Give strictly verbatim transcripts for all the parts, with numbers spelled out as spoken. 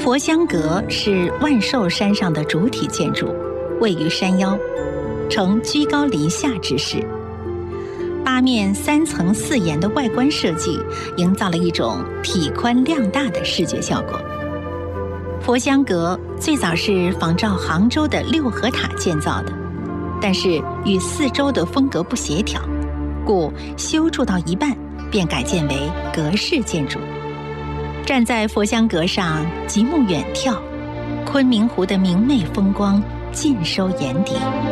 佛香阁是万寿山上的主体建筑，位于山腰，呈居高临下之势。八面三层四檐的外观设计，营造了一种体宽量大的视觉效果。佛香阁最早是仿照杭州的六合塔建造的，但是与四周的风格不协调，故修筑到一半便改建为阁式建筑。站在佛香阁上极目远眺，昆明湖的明媚风光尽收眼底。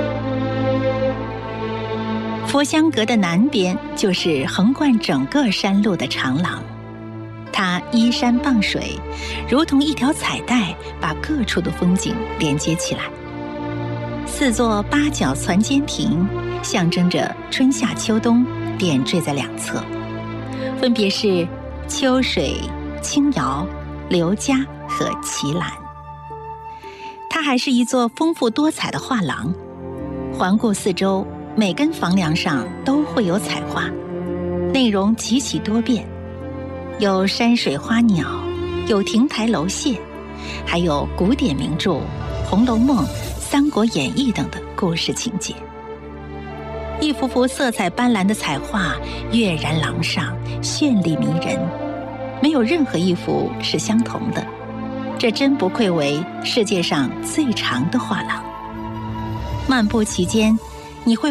佛香阁的南边就是横贯整个山路的长廊，它依山傍水，如同一条彩带，把各处的风景连接起来。四座八角攒尖亭象征着春夏秋冬，点缀在两侧，分别是秋水、青瑶、刘家和奇兰。它还是一座丰富多彩的画廊，环顾四周，每根房梁上都会有彩画，内容极其多变，有山水花鸟，有亭台楼榭，还有古典名著《红楼梦》《三国演义》等的故事情节。一幅幅色彩斑斓的彩画跃然廊上，绚丽迷人，没有任何一幅是相同的，这真不愧为世界上最长的画廊。漫步其间，你会